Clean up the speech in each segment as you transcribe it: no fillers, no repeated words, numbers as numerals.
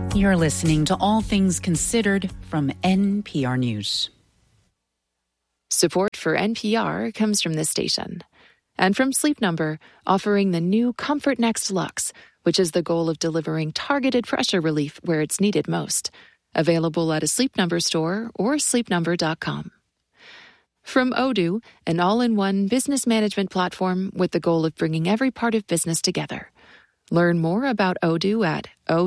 You're listening to All Things Considered from NPR News. Support for NPR comes from this station. And from Sleep Number, offering the new Comfort Next Luxe, which is the goal of delivering targeted pressure relief where it's needed most. Available at a Sleep Number store or sleepnumber.com. From Odoo, an all-in-one business management platform with the goal of bringing every part of business together. Learn more about Odoo at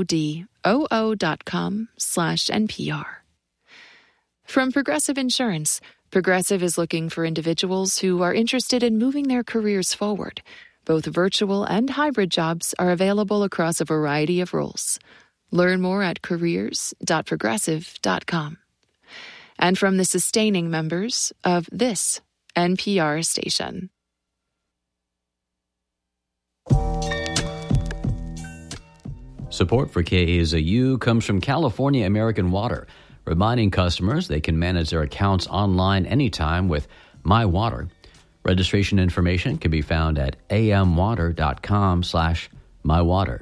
odoo.com/NPR. From Progressive Insurance, Progressive is looking for individuals who are interested in moving their careers forward. Both virtual and hybrid jobs are available across a variety of roles. Learn more at careers.progressive.com. And from the sustaining members of this NPR station. Support for KAZU comes from California American Water, reminding customers they can manage their accounts online anytime with My Water. Registration information can be found at amwater.com/mywater.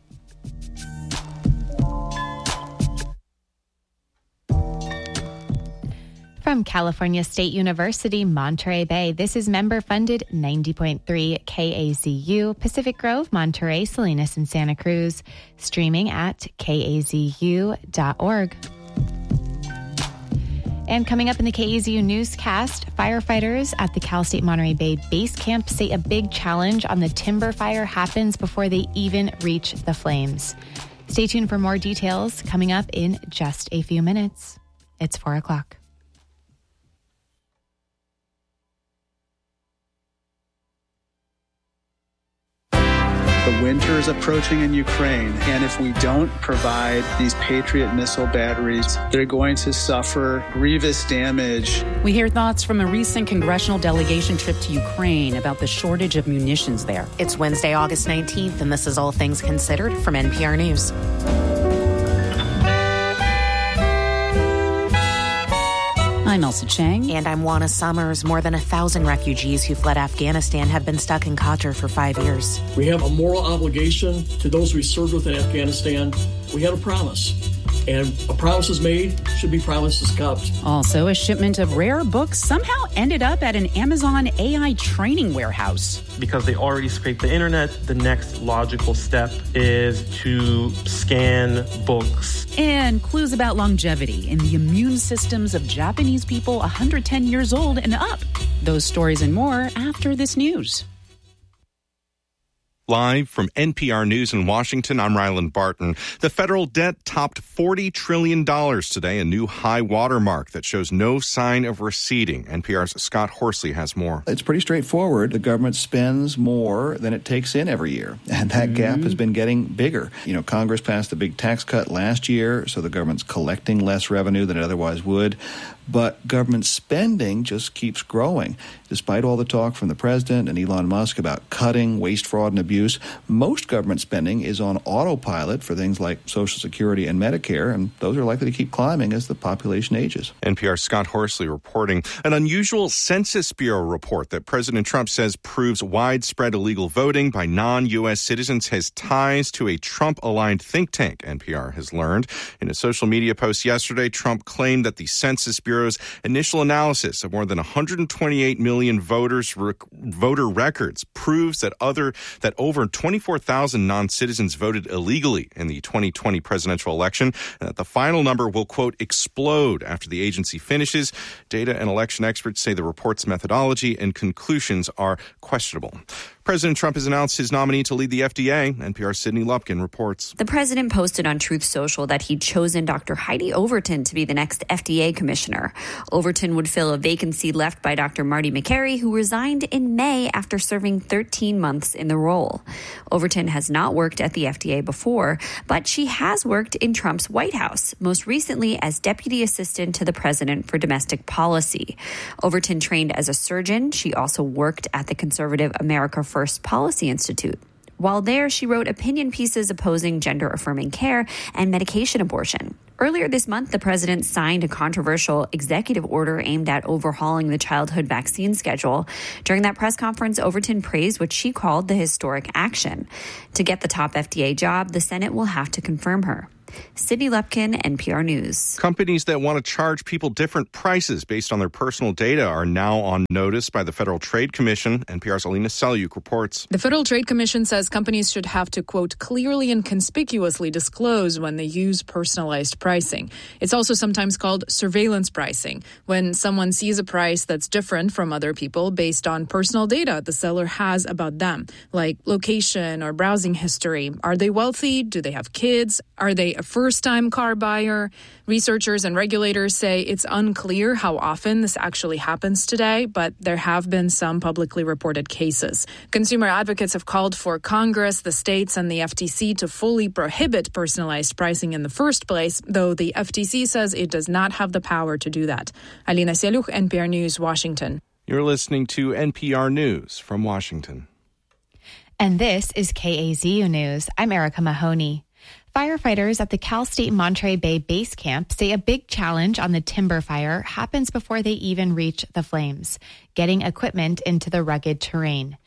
From California State University, Monterey Bay, this is member-funded 90.3 KAZU, Pacific Grove, Monterey, Salinas, and Santa Cruz, streaming at kazu.org. And coming up in the KAZU newscast, firefighters at the Cal State Monterey Bay Base Camp say a big challenge on the timber fire happens before they even reach the flames. Stay tuned for more details coming up in just a few minutes. It's 4 o'clock. The winter is approaching in Ukraine, and if we don't provide these Patriot missile batteries, they're going to suffer grievous damage. We hear thoughts from a recent congressional delegation trip to Ukraine about the shortage of munitions there. It's Wednesday, August 19th, and this is All Things Considered from NPR News. I'm Elsa Chang. And I'm Juana Summers. More than 1,000 refugees who fled Afghanistan have been stuck in Qatar for 5 years. We have a moral obligation to those we served with in Afghanistan. We had a promise. And a promise is made, should be promises kept. Also, a shipment of rare books somehow ended up at an Amazon AI training warehouse. Because they already scraped the internet, the next logical step is to scan books. And clues about longevity in the immune systems of Japanese people 110 years old and up. Those stories and more after this news. Live from NPR News in Washington, I'm Ryland Barton. The federal debt topped $40 trillion today, a new high watermark that shows no sign of receding. NPR's Scott Horsley has more. It's pretty straightforward. The government spends more than it takes in every year, and that gap has been getting bigger. Congress passed a big tax cut last year, so the government's collecting less revenue than it otherwise would. But government spending just keeps growing. Despite all the talk from the president and Elon Musk about cutting waste, fraud, and abuse, most government spending is on autopilot for things like Social Security and Medicare, and those are likely to keep climbing as the population ages. NPR's Scott Horsley reporting. An unusual Census Bureau report that President Trump says proves widespread illegal voting by non-U.S. citizens has ties to a Trump-aligned think tank, NPR has learned. In a social media post yesterday, Trump claimed that the Census Bureau's initial analysis of more than 128 million voter records proves that over 24,000 non-citizens voted illegally in the 2020 presidential election, and that the final number will, quote, explode after the agency finishes. Data and election experts say the report's methodology and conclusions are questionable. President Trump has announced his nominee to lead the FDA. NPR's Sydney Lupkin reports. The president posted on Truth Social that he'd chosen Dr. Heidi Overton to be the next FDA commissioner. Overton would fill a vacancy left by Dr. Marty Makary, who resigned in May after serving 13 months in the role. Overton has not worked at the FDA before, but she has worked in Trump's White House, most recently as deputy assistant to the president for domestic policy. Overton trained as a surgeon. She also worked at the conservative America First Policy Institute. While there, she wrote opinion pieces opposing gender-affirming care and medication abortion. Earlier this month, the president signed a controversial executive order aimed at overhauling the childhood vaccine schedule. During that press conference, Overton praised what she called the historic action. To get the top FDA job, the Senate will have to confirm her. Sydney Lepkin, NPR News. Companies that want to charge people different prices based on their personal data are now on notice by the Federal Trade Commission. NPR's Alina Selyuk reports. The Federal Trade Commission says companies should have to, quote, clearly and conspicuously disclose when they use personalized pricing. It's also sometimes called surveillance pricing, when someone sees a price that's different from other people based on personal data the seller has about them, like location or browsing history. Are they wealthy? Do they have kids? Are they a first-time car buyer? Researchers and regulators say it's unclear how often this actually happens today, but there have been some publicly reported cases. Consumer advocates have called for Congress, the states, and the FTC to fully prohibit personalized pricing in the first place, though the FTC says it does not have the power to do that. Alina Selyuk, NPR News, Washington. You're listening to NPR News from Washington. And this is KAZU News. I'm Erica Mahoney. Firefighters at the Cal State Monterey Bay Base Camp say a big challenge on the timber fire happens before they even reach the flames, getting equipment into the rugged terrain.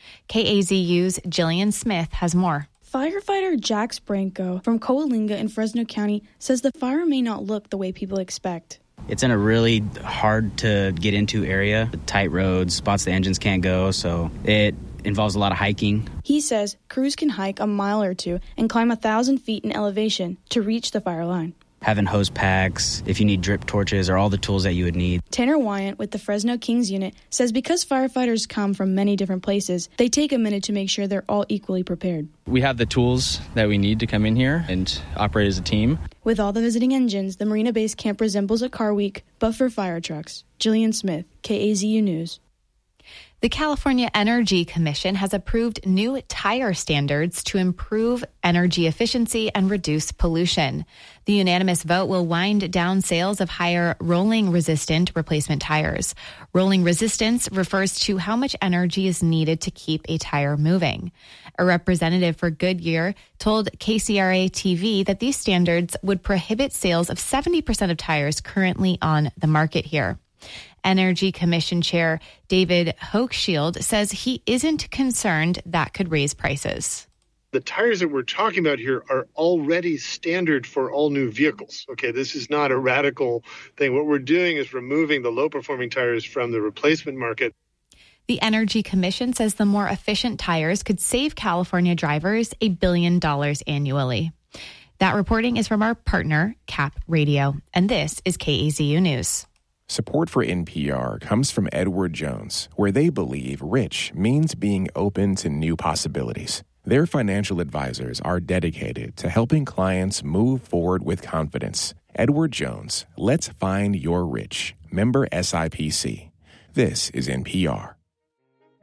KAZU's Jillian Smith has more. Firefighter Jax Branco from Coalinga in Fresno County says the fire may not look the way people expect. It's in a really hard to get into area, tight roads, spots the engines can't go, so it involves a lot of hiking. He says crews can hike a mile or two and climb 1,000 feet in elevation to reach the fire line. Having hose packs, if you need drip torches, are all the tools that you would need. Tanner Wyant with the Fresno Kings unit says because firefighters come from many different places, they take a minute to make sure they're all equally prepared. We have the tools that we need to come in here and operate as a team. With all the visiting engines, the Marina Base Camp resembles a car week, but for fire trucks. Jillian Smith, KAZU News. The California Energy Commission has approved new tire standards to improve energy efficiency and reduce pollution. The unanimous vote will wind down sales of higher rolling-resistant replacement tires. Rolling resistance refers to how much energy is needed to keep a tire moving. A representative for Goodyear told KCRA-TV that these standards would prohibit sales of 70% of tires currently on the market here. Energy Commission Chair David Hochschild says he isn't concerned that could raise prices. The tires that we're talking about here are already standard for all new vehicles. Okay, this is not a radical thing. What we're doing is removing the low-performing tires from the replacement market. The Energy Commission says the more efficient tires could save California drivers $1 billion annually. That reporting is from our partner, Cap Radio. And this is KAZU News. Support for NPR comes from Edward Jones, where they believe rich means being open to new possibilities. Their financial advisors are dedicated to helping clients move forward with confidence. Edward Jones, let's find your rich. Member SIPC. This is NPR.